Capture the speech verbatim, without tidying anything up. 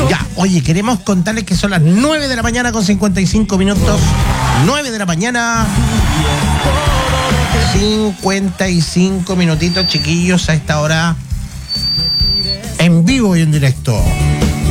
Ya, oye, queremos contarles que son las nueve de la mañana con cincuenta y cinco minutos. nueve de la mañana. cincuenta y cinco minutitos, chiquillos, a esta hora. En vivo y en directo.